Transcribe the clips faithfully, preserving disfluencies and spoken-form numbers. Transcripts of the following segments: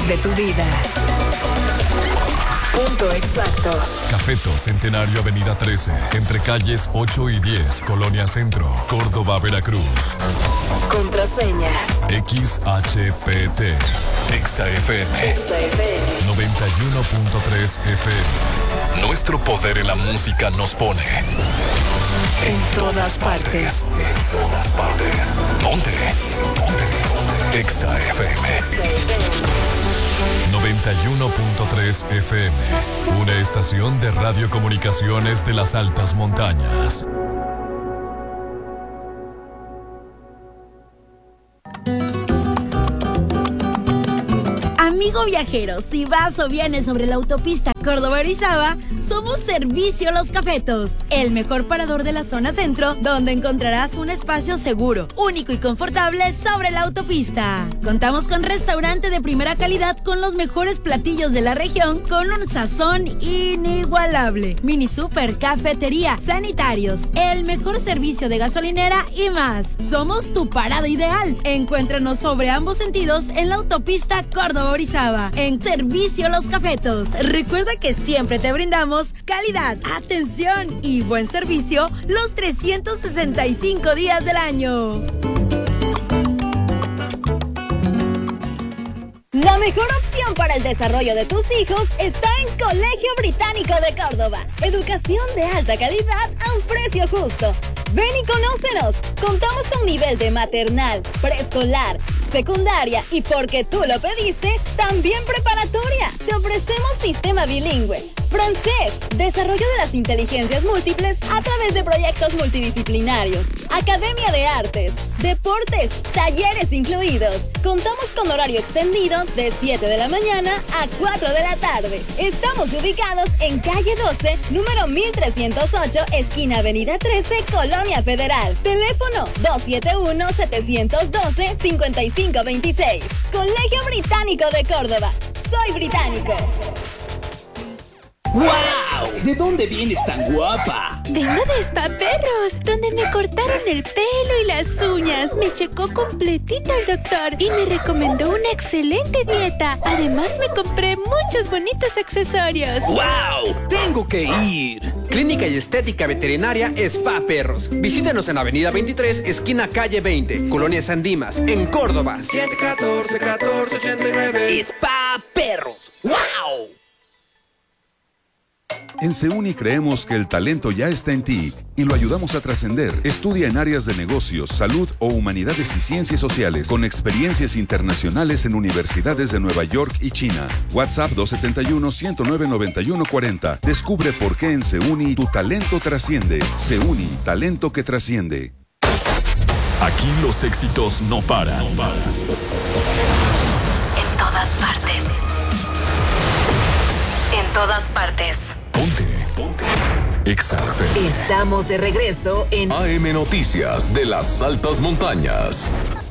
de tu vida. Punto exacto. Cafeto Centenario Avenida trece, entre calles ocho y diez, Colonia Centro, Córdoba, Veracruz. Contraseña X H P T. Exa F M. Exa F M. noventa y uno punto tres F M. Nuestro poder en la música nos pone en todas partes. En todas partes. Ponte. Ponte. Exa F M. noventa y uno punto tres F M. Una estación de radiocomunicaciones de las altas montañas. Amigo viajero, si vas o vienes sobre la autopista Córdoba-Orizaba, somos Servicio Los Cafetos, el mejor parador de la zona centro, donde encontrarás un espacio seguro, único y confortable sobre la autopista. Contamos con restaurante de primera calidad con los mejores platillos de la región, con un sazón inigualable. Mini super, cafetería, sanitarios, el mejor servicio de gasolinera y más. Somos tu parada ideal. Encuéntranos sobre ambos sentidos en la autopista Córdoba-Orizaba, en Servicio Los Cafetos. Recuerda que siempre te brindamos calidad, atención y buen servicio los trescientos sesenta y cinco días del año. La mejor opción para el desarrollo de tus hijos está en Colegio Británico de Córdoba. Educación de alta calidad a un precio justo. Ven y conócenos. Contamos con nivel de maternal, preescolar, secundaria y, porque tú lo pediste, también preparatoria. Te ofrecemos sistema bilingüe, francés, desarrollo de las inteligencias múltiples a través de proyectos multidisciplinarios, academia de artes, deportes, talleres incluidos. Contamos con horario extendido de siete de la mañana a cuatro de la tarde. Estamos ubicados en calle doce, número mil trescientos ocho, esquina avenida trece, Colonia Federal. Teléfono dos siete uno, siete uno dos, cinco cinco dos seis. Colegio Británico de Córdoba. Soy británico. ¡Wow! ¿De dónde vienes tan guapa? Vengo de Spa Perros, donde me cortaron el pelo y las uñas. Me checó completito el doctor y me recomendó una excelente dieta. Además, me compré muchos bonitos accesorios. ¡Wow! ¡Tengo que ir! Clínica y Estética Veterinaria Spa Perros. Visítenos en Avenida veintitrés, esquina calle veinte, Colonia San Dimas, en Córdoba. siete uno cuatro, uno cuatro ocho nueve. Spa Perros. ¡Wow! En SEUNI creemos que el talento ya está en ti y lo ayudamos a trascender. Estudia en áreas de negocios, salud o humanidades y ciencias sociales con experiencias internacionales en universidades de Nueva York y China. WhatsApp dos siete uno, uno cero nueve, nueve uno cuatro cero. Descubre por qué en SEUNI tu talento trasciende. SEUNI, talento que trasciende. Aquí los éxitos no paran. No paran. En todas partes. En todas partes. Ponte, ponte. Exa F M. Estamos de regreso en A M Noticias de las Altas Montañas.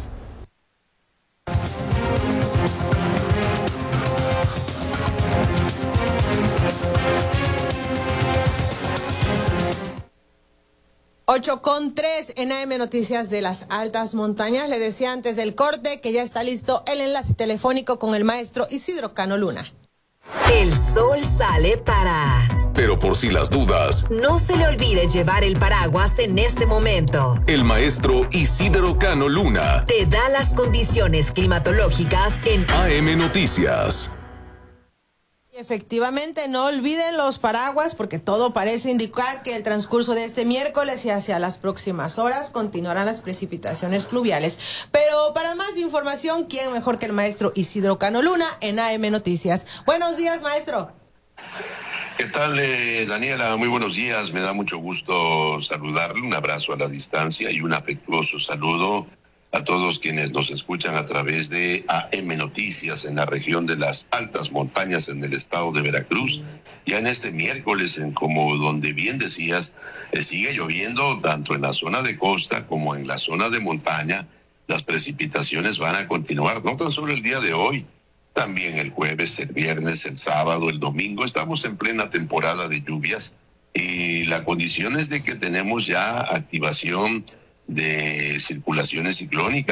ocho con tres en A M Noticias de las Altas Montañas. Le decía antes del corte que ya está listo el enlace telefónico con el maestro Isidro Cano Luna. El sol sale para... Pero por si las dudas, no se le olvide llevar el paraguas en este momento. El maestro Isidro Cano Luna te da las condiciones climatológicas en A M Noticias. Efectivamente, no olviden los paraguas porque todo parece indicar que el transcurso de este miércoles y hacia las próximas horas continuarán las precipitaciones pluviales. Pero para más información, ¿quién mejor que el maestro Isidro Cano Luna en A M Noticias? Buenos días, maestro. ¿Qué tal, eh, Daniela? Muy buenos días. Me da mucho gusto saludarle. Un abrazo a la distancia y un afectuoso saludo a todos quienes nos escuchan a través de A M Noticias en la región de las Altas Montañas en el estado de Veracruz. Ya en este miércoles, en como donde bien decías, eh, sigue lloviendo tanto en la zona de costa como en la zona de montaña. Las precipitaciones van a continuar, no tan solo el día de hoy, también el jueves, el viernes, el sábado, el domingo. Estamos en plena temporada de lluvias y la condición es de que tenemos ya activación de circulaciones ciclónicas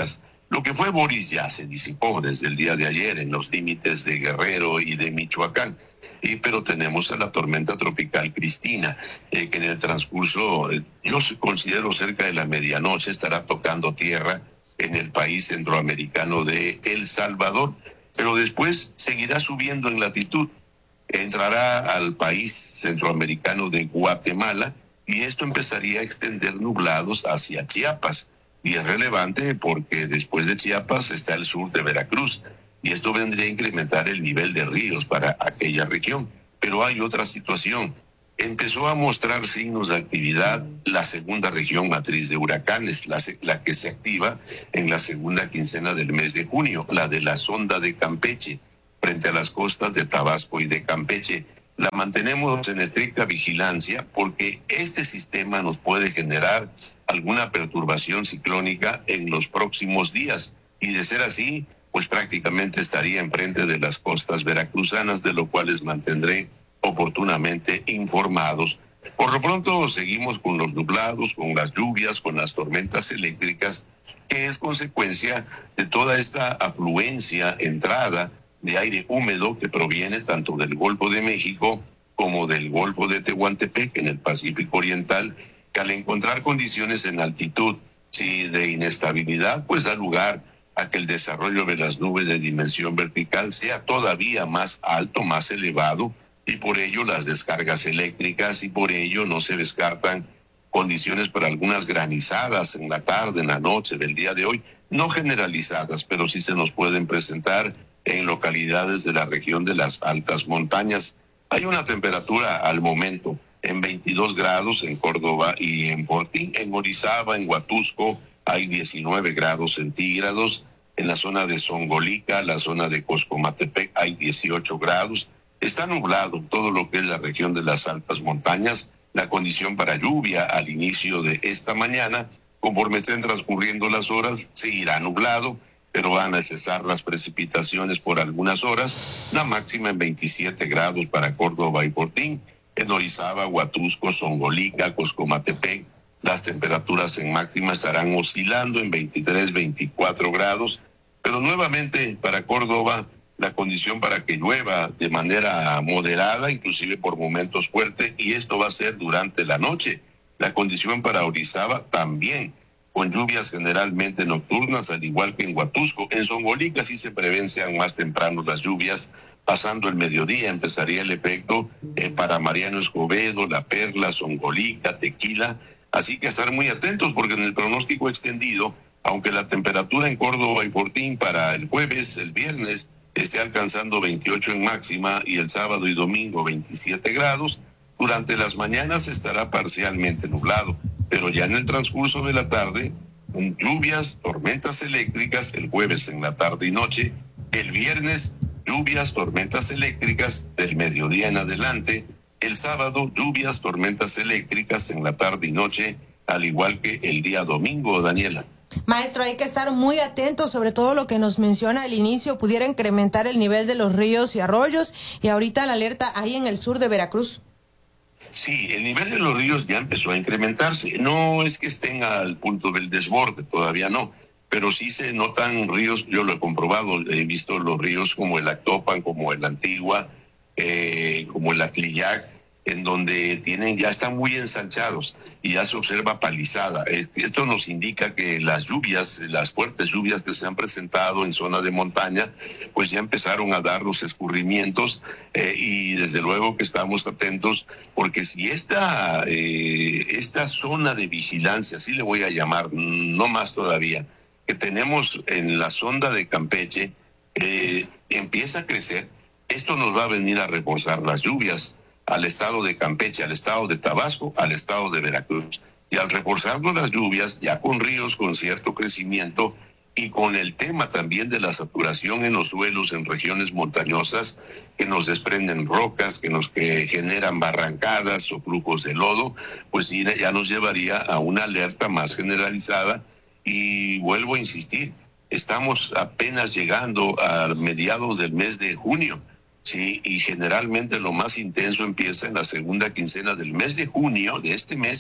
Lo que fue Boris ya se disipó desde el día de ayer en los límites de Guerrero y de Michoacán. Y, pero tenemos a la tormenta tropical Cristina, eh, que en el transcurso, eh, yo considero cerca de la medianoche, estará tocando tierra en el país centroamericano de El Salvador, pero después seguirá subiendo en latitud, entrará al país centroamericano de Guatemala y esto empezaría a extender nublados hacia Chiapas. Y es relevante porque después de Chiapas está el sur de Veracruz y esto vendría a incrementar el nivel de ríos para aquella región. Pero hay otra situación. Empezó a mostrar signos de actividad la segunda región matriz de huracanes, la, la que se activa en la segunda quincena del mes de junio, la de la sonda de Campeche, frente a las costas de Tabasco y de Campeche. La mantenemos en estricta vigilancia porque este sistema nos puede generar alguna perturbación ciclónica en los próximos días y de ser así, pues prácticamente estaría enfrente de las costas veracruzanas, de lo cual les mantendré oportunamente informados. Por lo pronto seguimos con los nublados, con las lluvias, con las tormentas eléctricas, que es consecuencia de toda esta afluencia, entrada de aire húmedo que proviene tanto del Golfo de México como del Golfo de Tehuantepec en el Pacífico Oriental, que al encontrar condiciones en altitud, sí, de inestabilidad, pues da lugar a que el desarrollo de las nubes de dimensión vertical sea todavía más alto, más elevado, y por ello las descargas eléctricas, y por ello no se descartan condiciones para algunas granizadas en la tarde, en la noche del día de hoy, no generalizadas, pero sí se nos pueden presentar en localidades de la región de las altas montañas. Hay una temperatura al momento en veintidós grados en Córdoba y en Fortín, en Orizaba, en Huatusco hay diecinueve grados centígrados, en la zona de Zongolica, la zona de Coscomatepec hay dieciocho grados. Está nublado todo lo que es la región de las altas montañas. La condición para lluvia al inicio de esta mañana, conforme estén transcurriendo las horas, seguirá nublado, pero van a cesar las precipitaciones por algunas horas. La máxima en veintisiete grados para Córdoba y Fortín. En Orizaba, Huatusco, Zongolica, Coscomatepec, las temperaturas en máxima estarán oscilando en veintitrés, veinticuatro grados, pero nuevamente para Córdoba la condición para que llueva de manera moderada, inclusive por momentos fuertes, y esto va a ser durante la noche. La condición para Orizaba también, con lluvias generalmente nocturnas, al igual que en Huatusco. En Zongolica sí se prevén sean más temprano las lluvias. Pasando el mediodía empezaría el efecto eh, para Mariano Escobedo, La Perla, Zongolica, Tequila. Así que estar muy atentos porque en el pronóstico extendido, aunque la temperatura en Córdoba y Fortín para el jueves, el viernes, esté alcanzando veintiocho en máxima y el sábado y domingo veintisiete grados, durante las mañanas estará parcialmente nublado, pero ya en el transcurso de la tarde, con lluvias, tormentas eléctricas el jueves en la tarde y noche, el viernes lluvias, tormentas eléctricas del mediodía en adelante, el sábado lluvias, tormentas eléctricas en la tarde y noche, al igual que el día domingo, Daniela. Maestro, hay que estar muy atentos, sobre todo lo que nos menciona al inicio, pudiera incrementar el nivel de los ríos y arroyos, y ahorita la alerta hay en el sur de Veracruz. Sí, el nivel de los ríos ya empezó a incrementarse. No es que estén al punto del desborde, todavía no, pero sí se notan ríos, yo lo he comprobado, he visto los ríos como el Actopan, como el Antigua, eh, como el Aclillac, en donde tienen, ya están muy ensanchados y ya se observa palizada. Esto nos indica que las lluvias, las fuertes lluvias que se han presentado en zona de montaña, pues ya empezaron a dar los escurrimientos eh, y desde luego que estamos atentos porque si esta, eh, esta zona de vigilancia, así le voy a llamar, no más todavía, que tenemos en la sonda de Campeche, eh, empieza a crecer, esto nos va a venir a reforzar las lluvias al estado de Campeche, al estado de Tabasco, al estado de Veracruz. Y al reforzarnos las lluvias, ya con ríos con cierto crecimiento y con el tema también de la saturación en los suelos en regiones montañosas que nos desprenden rocas, que nos que generan barrancadas o flujos de lodo, pues ya nos llevaría a una alerta más generalizada. Y vuelvo a insistir, estamos apenas llegando a mediados del mes de junio. Sí, y generalmente lo más intenso empieza en la segunda quincena del mes de junio, de este mes,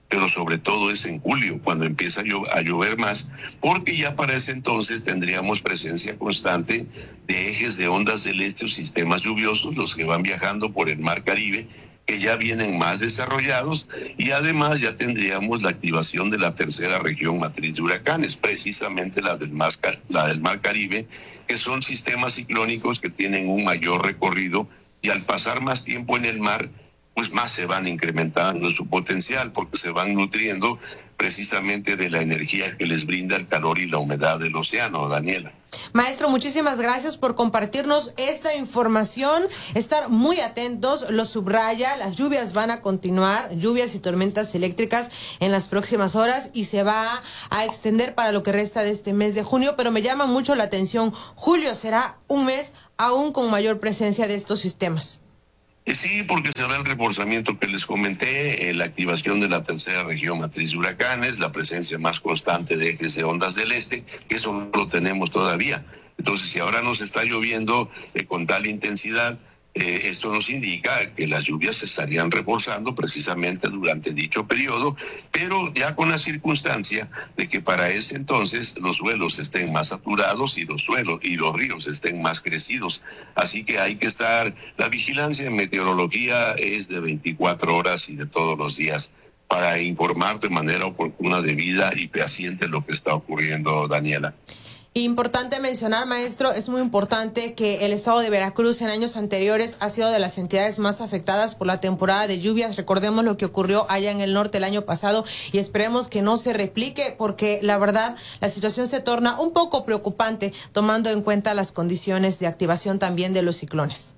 pero sobre todo es en julio, cuando empieza a, llo a llover más, porque ya para ese entonces tendríamos presencia constante de ejes de ondas del este o sistemas lluviosos, los que van viajando por el Mar Caribe, que ya vienen más desarrollados, y además ya tendríamos la activación de la tercera región matriz de huracanes, precisamente la del Mar, la del Mar Caribe, que son sistemas ciclónicos que tienen un mayor recorrido, y al pasar más tiempo en el mar, pues más se van incrementando su potencial, porque se van nutriendo precisamente de la energía que les brinda el calor y la humedad del océano, Daniela. Maestro, muchísimas gracias por compartirnos esta información. Estar muy atentos, lo subraya, las lluvias van a continuar, lluvias y tormentas eléctricas en las próximas horas, y se va a extender para lo que resta de este mes de junio, pero me llama mucho la atención, julio será un mes aún con mayor presencia de estos sistemas. Sí, porque se da el reforzamiento que les comenté, eh, la activación de la tercera región matriz de huracanes, la presencia más constante de ejes de ondas del este, que eso no lo tenemos todavía. Entonces, si ahora nos está lloviendo eh, con tal intensidad, eh, esto nos indica que las lluvias se estarían reforzando precisamente durante dicho periodo, pero ya con la circunstancia de que para ese entonces los suelos estén más saturados y los suelos y los ríos estén más crecidos. Así que hay que estar, la vigilancia en meteorología es de veinticuatro horas y de todos los días, para informar de manera oportuna, debida y fehaciente lo que está ocurriendo, Daniela. Importante mencionar, maestro, es muy importante que el estado de Veracruz en años anteriores ha sido de las entidades más afectadas por la temporada de lluvias. Recordemos lo que ocurrió allá en el norte el año pasado y esperemos que no se replique, porque la verdad la situación se torna un poco preocupante tomando en cuenta las condiciones de activación también de los ciclones.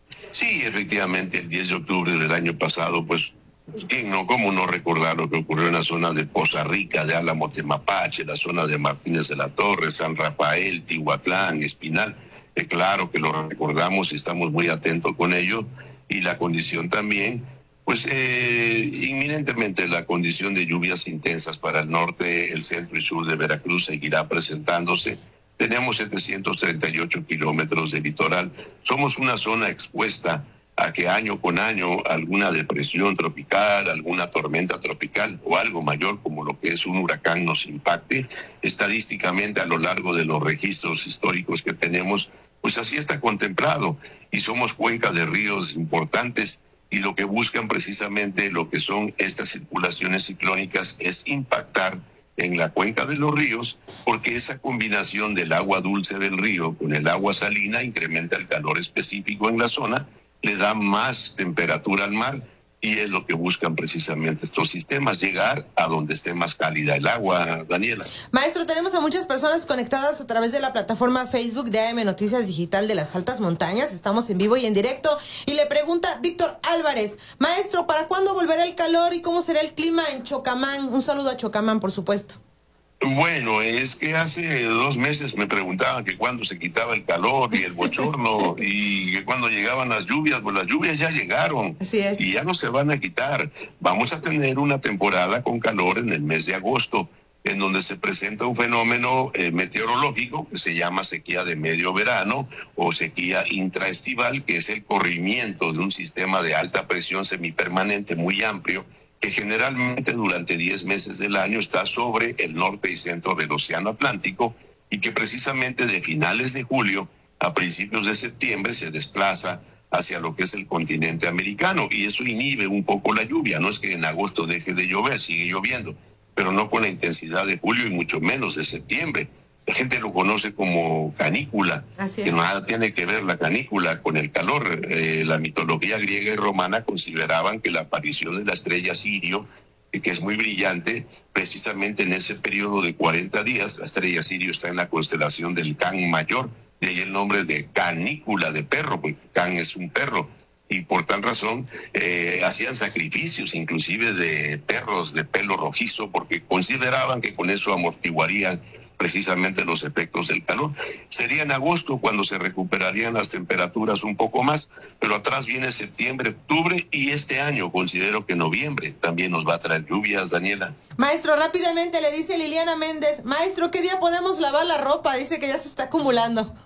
Sí, efectivamente, el diez de octubre del año pasado, pues, ¿quién no? ¿Cómo no recordar lo que ocurrió en la zona de Poza Rica, de Álamo, Temapache, la zona de Martínez de la Torre, San Rafael, Tihuatlán, Espinal? Eh, claro que lo recordamos y estamos muy atentos con ello. Y la condición también, pues eh, inminentemente la condición de lluvias intensas para el norte, el centro y sur de Veracruz seguirá presentándose. Tenemos setecientos treinta y ocho kilómetros de litoral. Somos una zona expuesta a que año con año alguna depresión tropical, alguna tormenta tropical o algo mayor como lo que es un huracán nos impacte. Estadísticamente, a lo largo de los registros históricos que tenemos, pues así está contemplado, y somos cuenca de ríos importantes, y lo que buscan precisamente lo que son estas circulaciones ciclónicas es impactar en la cuenca de los ríos, porque esa combinación del agua dulce del río con el agua salina incrementa el calor específico en la zona, le da más temperatura al mar, y es lo que buscan precisamente estos sistemas, llegar a donde esté más cálida el agua, Daniela. Maestro, tenemos a muchas personas conectadas a través de la plataforma Facebook de A M Noticias Digital de las Altas Montañas. Estamos en vivo y en directo, y le pregunta Víctor Álvarez: maestro, ¿para cuándo volverá el calor y cómo será el clima en Chocamán? Un saludo a Chocamán, por supuesto. Bueno, es que hace dos meses me preguntaban que cuándo se quitaba el calor y el bochorno y que cuándo llegaban las lluvias. Pues las lluvias ya llegaron. Así es. Y ya no se van a quitar. Vamos a tener una temporada con calor en el mes de agosto, en donde se presenta un fenómeno eh, meteorológico que se llama sequía de medio verano o sequía intraestival, que es el corrimiento de un sistema de alta presión semipermanente muy amplio, que generalmente durante diez meses del año está sobre el norte y centro del Océano Atlántico, y que precisamente de finales de julio a principios de septiembre se desplaza hacia lo que es el continente americano, y eso inhibe un poco la lluvia. No es que en agosto deje de llover, sigue lloviendo, pero no con la intensidad de julio y mucho menos de septiembre. La gente lo conoce como canícula, que nada tiene que ver la canícula con el calor. Eh, la mitología griega y romana consideraban que la aparición de la estrella Sirio, eh, que es muy brillante, precisamente en ese periodo de cuarenta días, la estrella Sirio está en la constelación del Can Mayor, de ahí el nombre de canícula, de perro, porque Can es un perro. Y por tal razón eh, hacían sacrificios inclusive de perros de pelo rojizo, porque consideraban que con eso amortiguarían precisamente los efectos del calor. Sería en agosto cuando se recuperarían las temperaturas un poco más, pero atrás viene septiembre, octubre, y este año considero que noviembre también nos va a traer lluvias, Daniela. Maestro, rápidamente le dice Liliana Méndez: maestro, ¿qué día podemos lavar la ropa? Dice que ya se está acumulando.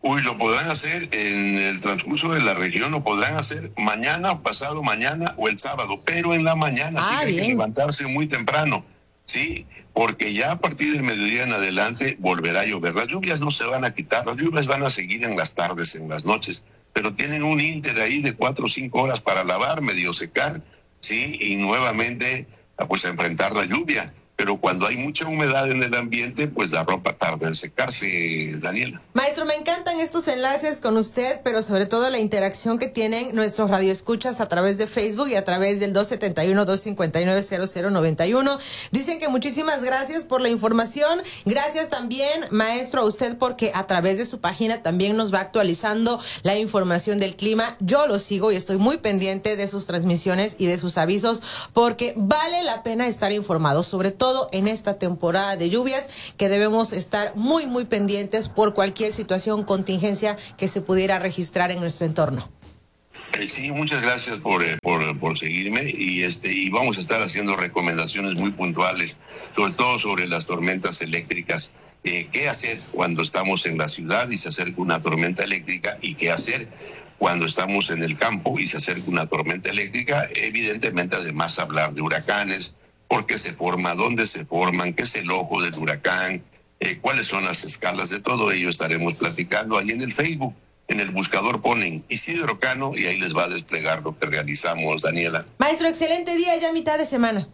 Uy, lo podrán hacer en el transcurso de la región, lo podrán hacer mañana, pasado mañana o el sábado, pero en la mañana ah, sí hay bien. que levantarse muy temprano, ¿sí? Porque ya a partir del mediodía en adelante volverá a llover. Las lluvias no se van a quitar, las lluvias van a seguir en las tardes, en las noches, pero tienen un ínter ahí de cuatro o cinco horas para lavar, medio secar, ¿sí? Y nuevamente, pues a enfrentar la lluvia. Pero cuando hay mucha humedad en el ambiente, pues la ropa tarda en secarse, Daniela. Maestro, me encantan estos enlaces con usted, pero sobre todo la interacción que tienen nuestros radioescuchas a través de Facebook y a través del dos siete uno, dos cinco nueve, cero cero nueve uno. Dicen que muchísimas gracias por la información. Gracias también, maestro, a usted, porque a través de su página también nos va actualizando la información del clima. Yo lo sigo y estoy muy pendiente de sus transmisiones y de sus avisos, porque vale la pena estar informados, sobre todo todo en esta temporada de lluvias, que debemos estar muy, muy pendientes por cualquier situación, contingencia que se pudiera registrar en nuestro entorno. Eh, sí, muchas gracias por, eh, por, por seguirme y, este, y vamos a estar haciendo recomendaciones muy puntuales, sobre todo sobre las tormentas eléctricas. Eh, ¿Qué hacer cuando estamos en la ciudad y se acerca una tormenta eléctrica? ¿Y qué hacer cuando estamos en el campo y se acerca una tormenta eléctrica? Evidentemente, además, hablar de huracanes, por qué se forma, dónde se forman, qué es el ojo del huracán, eh, cuáles son las escalas, de todo ello estaremos platicando ahí en el Facebook. En el buscador ponen Isidro Cano y ahí les va a desplegar lo que realizamos, Daniela. Maestro, excelente día, ya mitad de semana.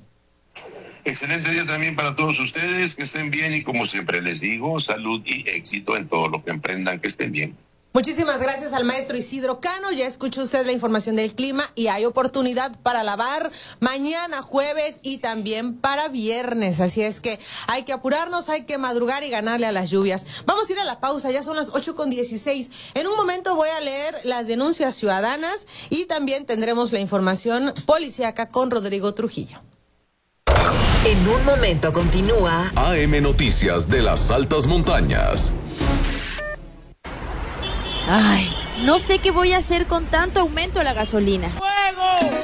Excelente día también para todos ustedes, que estén bien y como siempre les digo, salud y éxito en todo lo que emprendan, que estén bien. Muchísimas gracias al maestro Isidro Cano. Ya escuchó usted la información del clima y hay oportunidad para lavar mañana jueves y también para viernes. Así es que hay que apurarnos, hay que madrugar y ganarle a las lluvias. Vamos a ir a la pausa, ya son las ocho con dieciséis. En un momento voy a leer las denuncias ciudadanas y también tendremos la información policíaca con Rodrigo Trujillo. En un momento continúa A M Noticias de las Altas Montañas. Ay, no sé qué voy a hacer con tanto aumento a la gasolina. ¡Fuego!